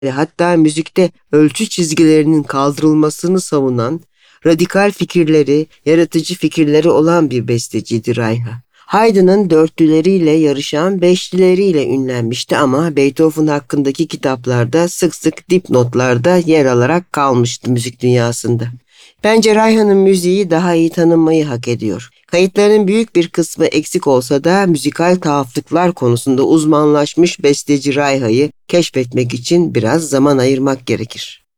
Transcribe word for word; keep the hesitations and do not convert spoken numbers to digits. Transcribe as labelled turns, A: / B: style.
A: ve hatta müzikte ölçü çizgilerinin kaldırılmasını savunan, radikal fikirleri, yaratıcı fikirleri olan bir besteciydi Reicha. Haydn'ın dörtlüleriyle yarışan beşlileriyle ünlenmişti ama Beethoven hakkındaki kitaplarda sık sık dipnotlarda yer alarak kalmıştı müzik dünyasında. Bence Reicha'nın müziği daha iyi tanınmayı hak ediyor. Kayıtlarının büyük bir kısmı eksik olsa da müzikal tuhaflıklar konusunda uzmanlaşmış besteci Reicha'yı keşfetmek için biraz zaman ayırmak gerekir.